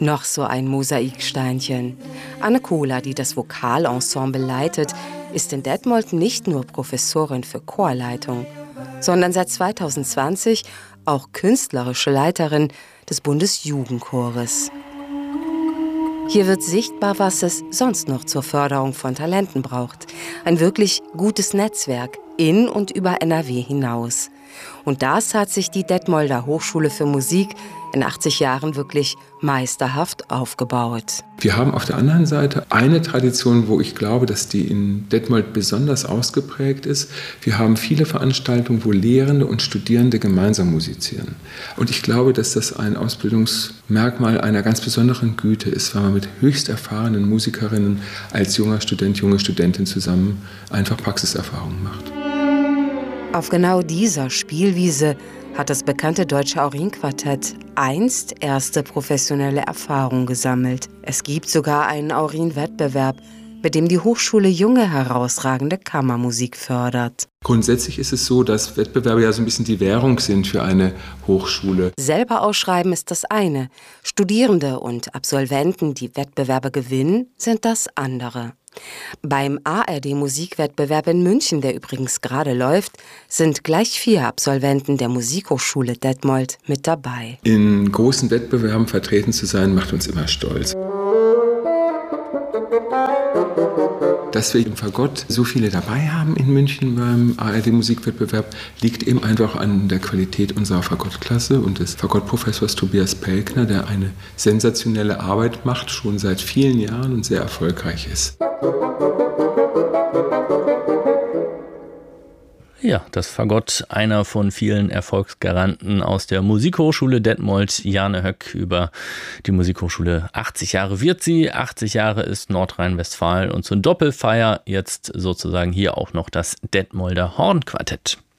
Noch so ein Mosaiksteinchen. Anne Kohler, die das Vokalensemble leitet, ist in Detmold nicht nur Professorin für Chorleitung, sondern seit 2020 auch künstlerische Leiterin des Bundesjugendchores. Hier wird sichtbar, was es sonst noch zur Förderung von Talenten braucht. Ein wirklich gutes Netzwerk in und über NRW hinaus. Und das hat sich die Detmolder Hochschule für Musik in 80 Jahren wirklich meisterhaft aufgebaut. Wir haben auf der anderen Seite eine Tradition, wo ich glaube, dass die in Detmold besonders ausgeprägt ist. Wir haben viele Veranstaltungen, wo Lehrende und Studierende gemeinsam musizieren. Und ich glaube, dass das ein Ausbildungsmerkmal einer ganz besonderen Güte ist, weil man mit höchst erfahrenen Musikerinnen als junger Student, junge Studentin zusammen einfach Praxiserfahrungen macht. Auf genau dieser Spielwiese hat das bekannte Deutsche Aurin-Quartett einst erste professionelle Erfahrung gesammelt. Es gibt sogar einen Aurin-Wettbewerb, mit dem die Hochschule junge, herausragende Kammermusik fördert. Grundsätzlich ist es so, dass Wettbewerbe ja so ein bisschen die Währung sind für eine Hochschule. Selber ausschreiben ist das eine. Studierende und Absolventen, die Wettbewerbe gewinnen, sind das andere. Beim ARD-Musikwettbewerb in München, der übrigens gerade läuft, sind gleich 4 Absolventen der Musikhochschule Detmold mit dabei. In großen Wettbewerben vertreten zu sein, macht uns immer stolz. Dass wir im Fagott so viele dabei haben in München beim ARD-Musikwettbewerb, liegt eben einfach an der Qualität unserer Fagottklasse und des Fagottprofessors Tobias Pelkner, der eine sensationelle Arbeit macht, schon seit vielen Jahren und sehr erfolgreich ist. Ja, das Fagott, einer von vielen Erfolgsgaranten aus der Musikhochschule Detmold. Jane Höck über die Musikhochschule. 80 Jahre wird sie, 80 Jahre ist Nordrhein-Westfalen und zur Doppelfeier jetzt sozusagen hier auch noch das Detmolder Hornquartett.